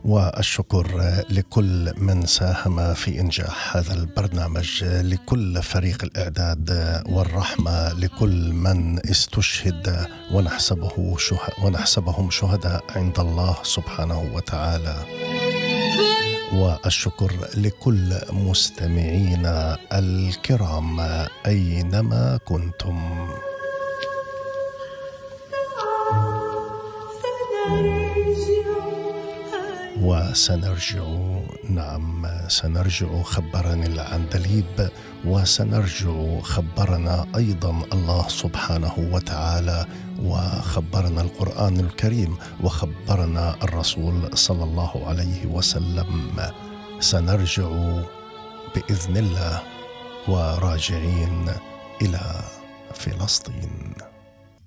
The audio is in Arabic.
والشكر لكل من ساهم في إنجاح هذا البرنامج، لكل فريق الإعداد، والرحمة لكل من استشهد ونحسبهم شهداء عند الله سبحانه وتعالى. والشكر لكل مستمعينا الكرام أينما كنتم. سنرجع خبرني العندليب، وسنرجع خبرنا أيضا الله سبحانه وتعالى، وخبرنا القرآن الكريم، وخبرنا الرسول صلى الله عليه وسلم. سنرجع بإذن الله وراجعين إلى فلسطين.